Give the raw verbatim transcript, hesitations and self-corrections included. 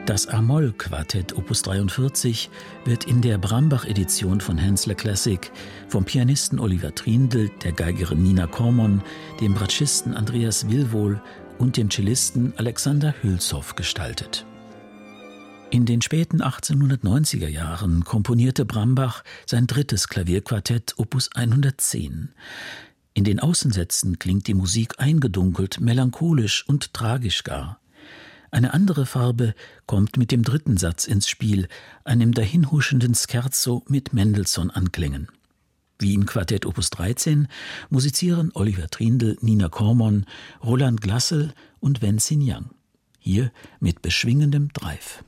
Das A-Moll-Quartett Opus dreiundvierzig wird in der Brambach-Edition von Hensler Classic vom Pianisten Oliver Triendl, der Geigerin Nina Kormon, dem Bratschisten Andreas Willwohl und dem Cellisten Alexander Hülshoff gestaltet. In den späten achtzehnhundertneunziger Jahren komponierte Brambach sein drittes Klavierquartett Opus hundertzehn. In den Außensätzen klingt die Musik eingedunkelt, melancholisch und tragisch gar. Eine andere Farbe kommt mit dem dritten Satz ins Spiel, einem dahinhuschenden Scherzo mit Mendelssohn-Anklängen. Wie im Quartett Opus dreizehn musizieren Oliver Triendl, Nina Kormon, Roland Glassel und Wen Xinjiang. Hier mit beschwingendem Dreif.